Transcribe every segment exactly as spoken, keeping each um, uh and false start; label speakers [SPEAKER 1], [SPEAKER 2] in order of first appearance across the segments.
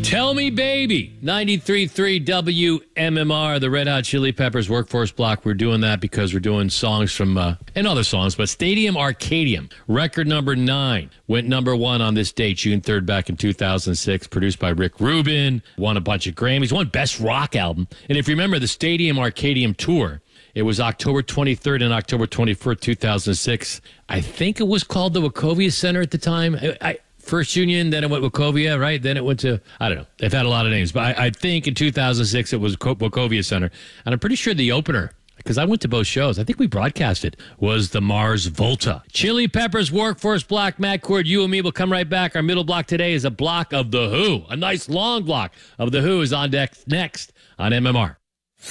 [SPEAKER 1] Tell Me Baby, ninety-three point three W M M R, the Red Hot Chili Peppers Workforce Block. We're doing that because we're doing songs from, uh, and other songs, but Stadium Arcadium, record number nine, went number one on this date, June third, back in two thousand six, produced by Rick Rubin, won a bunch of Grammys, won Best Rock Album. And if you remember the Stadium Arcadium tour, it was October twenty-third and October twenty-fourth, two thousand six. I think it was called the Wachovia Center at the time. I, I First Union, then it went Wachovia, right? Then it went to, I don't know. They've had a lot of names. But I, I think in two thousand six it was Wachovia Center. And I'm pretty sure the opener, because I went to both shows, I think we broadcasted, was the Mars Volta. Chili Peppers Workforce Block, Matt Cord, you and me will come right back. Our middle block today is a block of The Who. A nice long block of The Who is on deck next on M M R.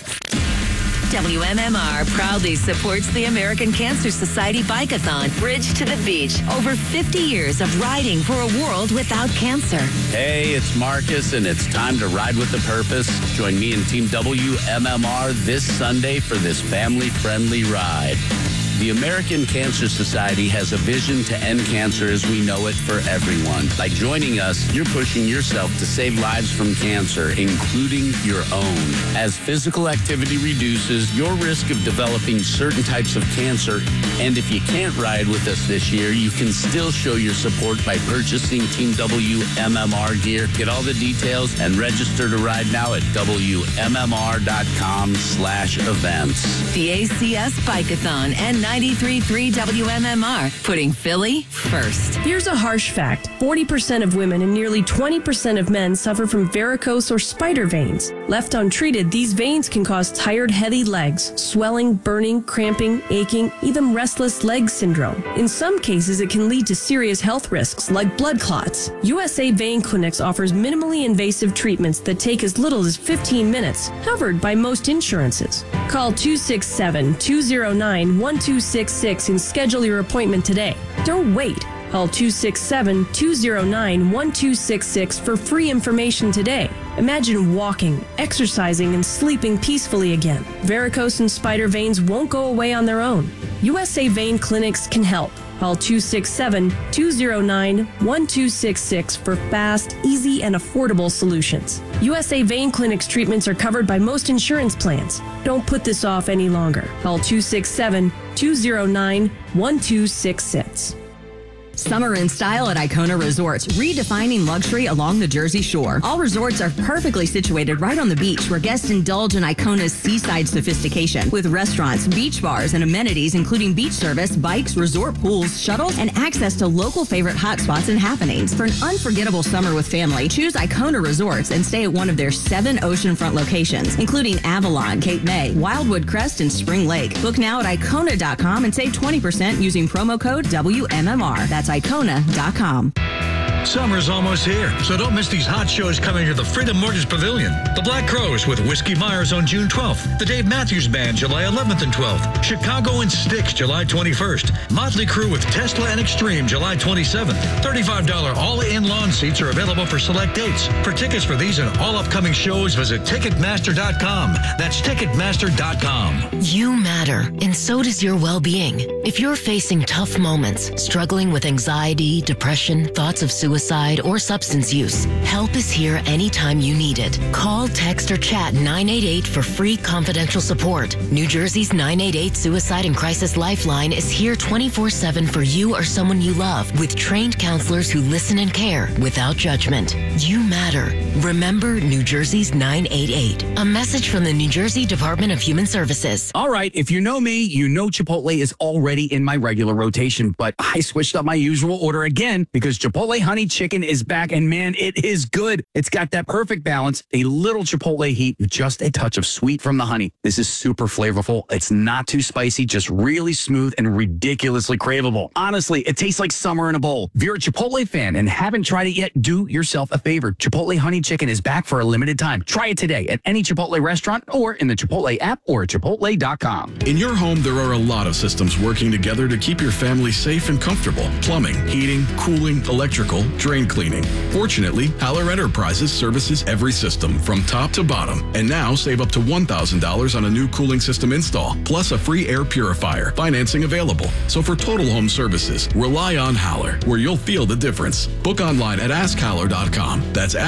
[SPEAKER 2] W M M R proudly supports the American Cancer Society Bike-a-thon, Bridge to the Beach. Over fifty years of riding for a world without cancer.
[SPEAKER 3] Hey, it's Marcus, and it's time to ride with a purpose. Join me and Team W M M R this Sunday for this family-friendly ride. The American Cancer Society has a vision to end cancer as we know it for everyone. By joining us, you're pushing yourself to save lives from cancer, including your own. As physical activity reduces your risk of developing certain types of cancer, and if you can't ride with us this year, you can still show your support by purchasing Team W M M R gear. Get all the details and register to ride now at W M M R dot com slash events.
[SPEAKER 2] The A C S Bike-a-thon and ninety-three point three W M M R, putting Philly first.
[SPEAKER 4] Here's a harsh fact. forty percent of women and nearly twenty percent of men suffer from varicose or spider veins. Left untreated, these veins can cause tired, heavy legs, swelling, burning, cramping, aching, even restless leg syndrome. In some cases, it can lead to serious health risks like blood clots. U S A Vein Clinics offers minimally invasive treatments that take as little as fifteen minutes, covered by most insurances. Call two six seven, two zero nine, one two six six and schedule your appointment today. Don't wait. Call two six seven, two zero nine, one two six six for free information today. Imagine walking, exercising, and sleeping peacefully again. Varicose and spider veins won't go away on their own. U S A Vein Clinics can help. Call two six seven, two zero nine, one two six six for fast, easy, and affordable solutions. U S A Vein Clinics treatments are covered by most insurance plans. Don't put this off any longer. Call two six seven, two zero nine, one two six six.
[SPEAKER 5] Summer in style at Icona Resorts, redefining luxury along the Jersey Shore. All resorts are perfectly situated right on the beach where guests indulge in Icona's seaside sophistication with restaurants, beach bars, and amenities including beach service, bikes, resort pools, shuttles, and access to local favorite hotspots and happenings. For an unforgettable summer with family, choose Icona Resorts and stay at one of their seven oceanfront locations, including Avalon, Cape May, Wildwood Crest, and Spring Lake. Book now at Icona dot com and save twenty percent using promo code W M M R. That's Icona dot com.
[SPEAKER 6] Summer's almost here, so don't miss these hot shows coming to the Freedom Mortgage Pavilion. The Black Crowes with Whiskey Myers on June twelfth. The Dave Matthews Band July eleventh and twelfth. Chicago and Styx July twenty-first. Motley Crue with Tesla and Extreme July twenty-seventh. thirty-five dollars all-in lawn seats are available for select dates. For tickets for these and all upcoming shows, visit Ticketmaster dot com. That's Ticketmaster dot com.
[SPEAKER 2] You matter, and so does your well-being. If you're facing tough moments, struggling with anxiety, depression, thoughts of suicide, Suicide or substance use, help is here anytime you need it. Call, text, or chat nine eight eight for free confidential support. New Jersey's nine eight eight Suicide and Crisis Lifeline is here twenty-four seven for you or someone you love, with trained counselors who listen and care without judgment. You matter. Remember New Jersey's nine eight eight. A message from the New Jersey Department of Human Services.
[SPEAKER 3] All right, if you know me, you know Chipotle is already in my regular rotation, but I switched up my usual order again because Chipotle Honey Chicken is back, and man, it is good. It's got that perfect balance, a little Chipotle heat, just a touch of sweet from the honey. This is super flavorful. It's not too spicy, just really smooth and ridiculously craveable. Honestly, it tastes like summer in a bowl. If you're a Chipotle fan and haven't tried it yet, do yourself a favor. Chipotle Honey Chicken is back for a limited time. Try it today at any Chipotle restaurant or in the Chipotle app or Chipotle dot com.
[SPEAKER 7] In your home, there are a lot of systems working together to keep your family safe and comfortable. Plumbing, heating, cooling, electrical, drain cleaning. Fortunately, Haller Enterprises services every system from top to bottom. And now save up to one thousand dollars on a new cooling system install, plus a free air purifier. Financing available. So for total home services, rely on Haller, where you'll feel the difference. Book online at ask haller dot com. That's ask haller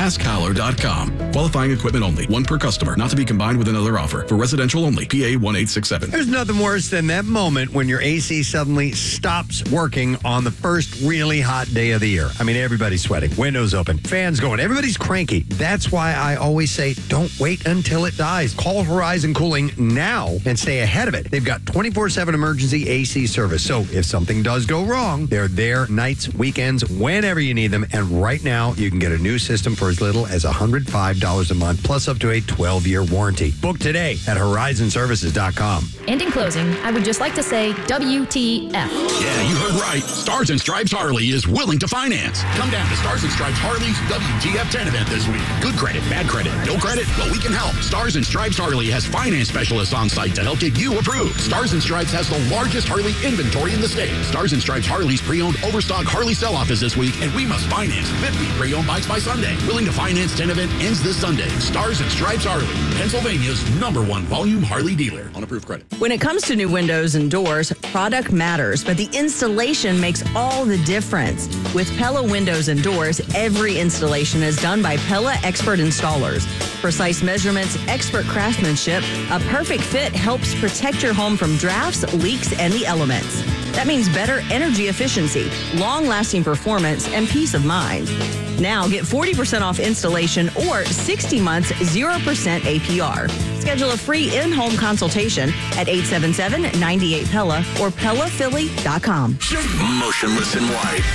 [SPEAKER 7] installer dot com. Qualifying equipment only. One per customer. Not to be combined with another offer. For residential only. P A one eight six seven.
[SPEAKER 8] There's nothing worse than that moment when your A C suddenly stops working on the first really hot day of the year. I mean, everybody's sweating. Windows open. Fans going. Everybody's cranky. That's why I always say, don't wait until it dies. Call Horizon Cooling now and stay ahead of it. They've got twenty-four seven emergency A C service. So if something does go wrong, they're there nights, weekends, whenever you need them. And right now, you can get a new system for as little as one hundred five dollars a month, plus up to a twelve-year warranty. Book today at horizon services dot com.
[SPEAKER 9] And in closing, I would just like to say W T F.
[SPEAKER 10] Yeah, you heard right. Stars and Stripes Harley is willing to finance. Come down to Stars and Stripes Harley's W T F ten event this week. Good credit, bad credit, no credit? Well, we can help. Stars and Stripes Harley has finance specialists on site to help get you approved. Stars and Stripes has the largest Harley inventory in the state. Stars and Stripes Harley's pre-owned overstock Harley sell-off is this week, and we must finance fifty pre-owned bikes by Sunday. Willing to finance ten event ends this Sunday. Stars and Stripes Harley, Pennsylvania's number one volume Harley dealer. On approved credit.
[SPEAKER 5] When it comes to new windows and doors, product matters, but the installation makes all the difference. With Pella Windows and Doors, every installation is done by Pella expert installers. Precise measurements, expert craftsmanship, a perfect fit helps protect your home from drafts, leaks, and the elements. That means better energy efficiency, long-lasting performance, and peace of mind. Now get forty percent off installation or sixty months, zero percent A P R. Schedule a free in-home consultation at eight seven seven, nine eight, P E L L A or Pella Philly dot com.
[SPEAKER 10] Motionless in white.